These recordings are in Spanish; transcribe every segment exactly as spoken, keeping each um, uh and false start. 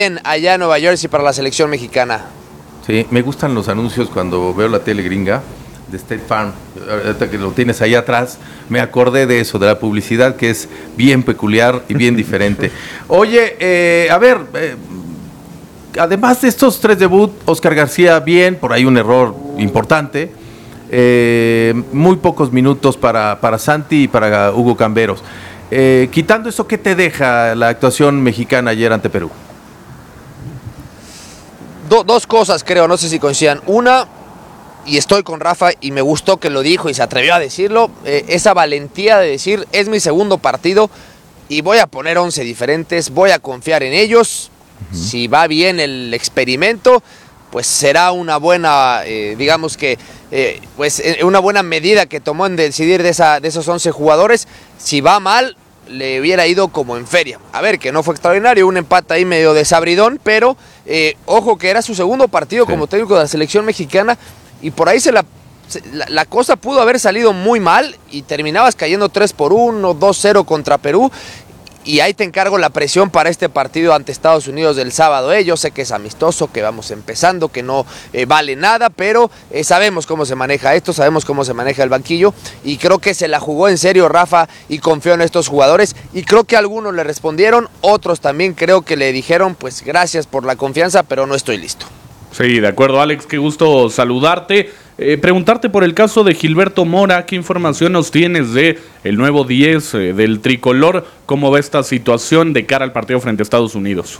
allá en Nueva Jersey para la selección mexicana. Sí, me gustan los anuncios cuando veo la tele gringa de State Farm. Ahorita que lo tienes ahí atrás, me acordé de eso, de la publicidad, que es bien peculiar y bien diferente. Oye, eh, a ver, eh, además de estos tres debut, Oscar García bien, por ahí un error importante, eh, muy pocos minutos para, para Santi y para Hugo Camberos. Eh, quitando eso, ¿qué te deja la actuación mexicana ayer ante Perú? Do, dos cosas creo, no sé si coincidan. Una, y estoy con Rafa y me gustó que lo dijo y se atrevió a decirlo, eh, esa valentía de decir, es mi segundo partido y voy a poner once diferentes, voy a confiar en ellos. Uh-huh. Si va bien el experimento, pues será una buena, eh, digamos que, eh, pues eh, una buena medida que tomó en decidir de, esa, de esos once jugadores. Si va mal, le hubiera ido como en feria. A ver, que no fue extraordinario, un empate ahí medio desabridón, pero eh, ojo que era su segundo partido sí. como técnico de la selección mexicana y por ahí se la, se, la, la cosa pudo haber salido muy mal y terminabas cayendo tres por uno, dos cero contra Perú. Y ahí te encargo la presión para este partido ante Estados Unidos del sábado. Eh, yo sé que es amistoso, que vamos empezando, que no eh, vale nada, pero eh, sabemos cómo se maneja esto, sabemos cómo se maneja el banquillo y creo que se la jugó en serio Rafa y confió en estos jugadores y creo que algunos le respondieron, otros también creo que le dijeron pues gracias por la confianza, pero no estoy listo. Sí, de acuerdo, Alex, qué gusto saludarte. Eh, preguntarte por el caso de Gilberto Mora, ¿qué información nos tienes de el nuevo diez eh, del tricolor? ¿Cómo va esta situación de cara al partido frente a Estados Unidos?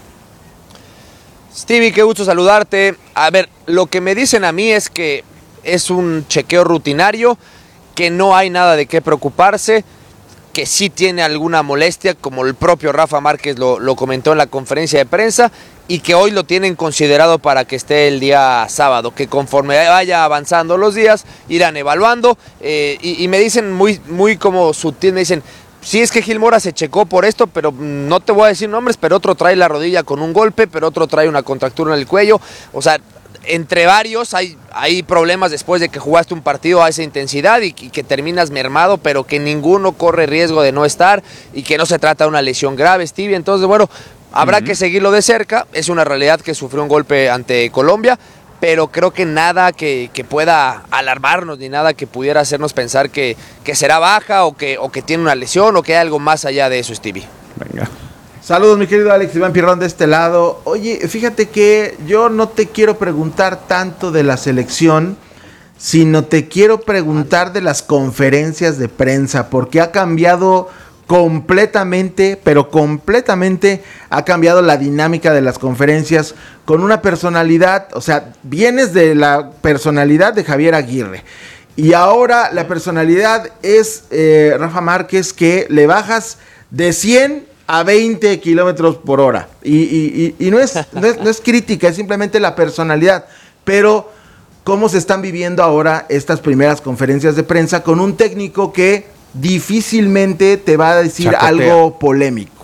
Stevie, qué gusto saludarte. A ver, lo que me dicen a mí es que es un chequeo rutinario, que no hay nada de qué preocuparse, que sí tiene alguna molestia, como el propio Rafa Márquez lo, lo comentó en la conferencia de prensa, y que hoy lo tienen considerado para que esté el día sábado, que conforme vaya avanzando los días, irán evaluando, eh, y, y me dicen muy, muy como sutil, me dicen, sí es que Gil Mora se checó por esto, pero no te voy a decir nombres, pero otro trae la rodilla con un golpe, pero otro trae una contractura en el cuello, o sea, entre varios hay, hay problemas después de que jugaste un partido a esa intensidad y, y que terminas mermado, pero que ninguno corre riesgo de no estar y que no se trata de una lesión grave, Stevie. Entonces, bueno, habrá uh-huh. que seguirlo de cerca. Es una realidad que sufrió un golpe ante Colombia, pero creo que nada que, que pueda alarmarnos ni nada que pudiera hacernos pensar que, que será baja o que, o que tiene una lesión o que hay algo más allá de eso, Stevie. Venga. Saludos, mi querido Alex Iván Pirrón de este lado. Oye, fíjate que yo no te quiero preguntar tanto de la selección, sino te quiero preguntar de las conferencias de prensa, porque ha cambiado completamente, pero completamente ha cambiado la dinámica de las conferencias con una personalidad, o sea, vienes de la personalidad de Javier Aguirre. Y ahora la personalidad es eh, Rafa Márquez, que le bajas de cien a veinte kilómetros por hora. Y, y, y, y no, es, no, es, no es crítica, es simplemente la personalidad. Pero, ¿cómo se están viviendo ahora estas primeras conferencias de prensa con un técnico que difícilmente te va a decir Chacotea. algo polémico?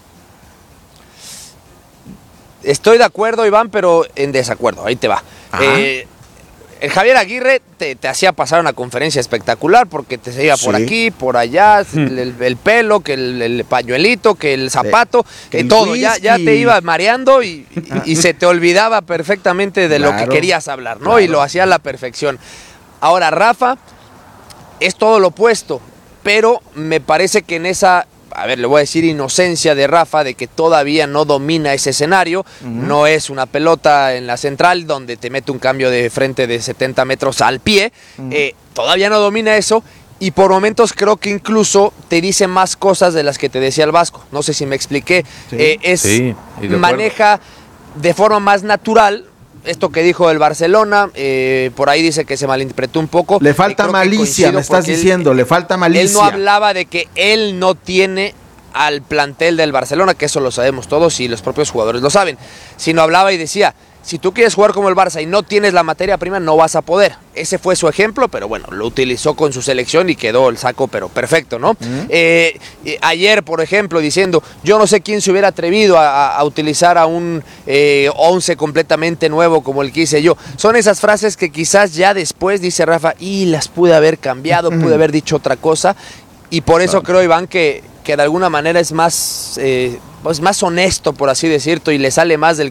Estoy de acuerdo, Iván, pero en desacuerdo. Ahí te va. Eh, el Javier Aguirre te, te hacía pasar una conferencia espectacular porque te seguía sí. por aquí, por allá, hmm. el, el pelo, que el, el pañuelito, que el zapato, que el todo. Ya, ya te iba mareando y, y, y se te olvidaba perfectamente de claro. lo que querías hablar, ¿no? Claro. Y lo hacía a la perfección. Ahora, Rafa es todo lo opuesto, pero me parece que en esa... a ver, le voy a decir inocencia de Rafa, de que todavía no domina ese escenario, uh-huh. no es una pelota en la central donde te mete un cambio de frente de setenta metros al pie, uh-huh. eh, todavía no domina eso y por momentos creo que incluso te dice más cosas de las que te decía el Vasco, no sé si me expliqué, sí. eh, es sí, de maneja de forma más natural. Esto que dijo el Barcelona, eh, por ahí dice que se malinterpretó un poco. Le falta malicia, me estás diciendo, él, le falta malicia. Él no hablaba de que él no tiene al plantel del Barcelona, que eso lo sabemos todos y los propios jugadores lo saben, sino hablaba y decía, si tú quieres jugar como el Barça y no tienes la materia prima, no vas a poder. Ese fue su ejemplo, pero bueno, lo utilizó con su selección y quedó el saco, pero perfecto, ¿no? Uh-huh. eh, eh, ayer, por ejemplo, diciendo, yo no sé quién se hubiera atrevido a, a utilizar a un eh, once completamente nuevo como el que hice yo. Son esas frases que quizás ya después, dice Rafa, y las pude haber cambiado, uh-huh. pude haber dicho otra cosa, y por eso uh-huh. creo, Iván, que, que de alguna manera es más... Eh, pues, más honesto, por así decirlo, y le sale más del